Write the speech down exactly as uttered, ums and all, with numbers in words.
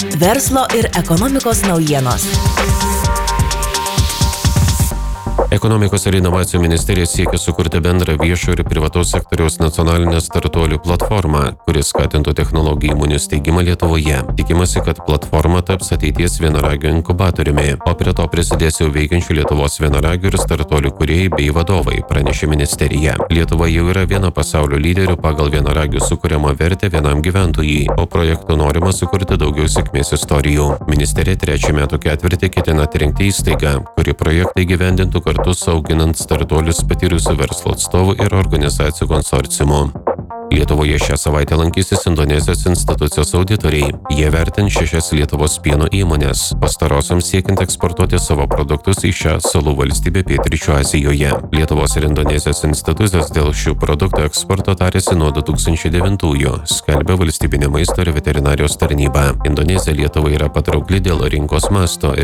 Verslo ir ekonomikos naujienos. Ekonomikos ir inovacijų ministerija siekia sukurti bendrą viešo ir privataus sektoriaus nacionalinę startuolių platformą, kuris skatintų technologijų įmonių steigimą Lietuvoje. Tikimasi, kad platforma taps ateities vienaragių inkubatoriumi, o prie to prisidės jau veikiančių Lietuvos vienaragių ir startuolių kūrėjai bei vadovai, pranešė ministerija. Lietuva jau yra viena pasaulio lyderių pagal vienaragių sukuriamą vertę vienam gyventojui, o projektu norima sukurti daugiau sėkmės istorijų. Ministerija trečią metų ketvirtį ketina atrinkti įstaigą, kuri projektą įgyvendintų kartu auginant startuolius patyrusių verslo atstovų ir organizacijų konsorciumų. Lietuvoje šią savaitę lankysis Indonezijos institucijos auditoriai. Jie vertins šešias Lietuvos pieno įmonės, pastarosioms siekiant eksportuoti savo produktus į šią salų valstybę pietryčių Azijoje. Lietuvos ir Indonezijos institucijos dėl šių produktų eksporto tarėsi nuo du tūkstančiai devintųjų, skelbia valstybinė maisto ir veterinarijos tarnyba. Indonezija Lietuvai yra patraukli dėl rinkos masto ir